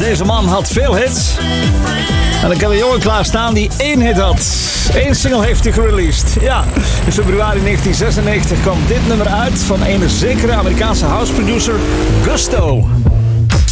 Deze man had veel hits. En dan kan een jongen klaarstaan die 1 hit had. 1 single heeft hij gereleased. Ja, in februari 1996 kwam dit nummer uit van een zekere Amerikaanse house producer Gusto.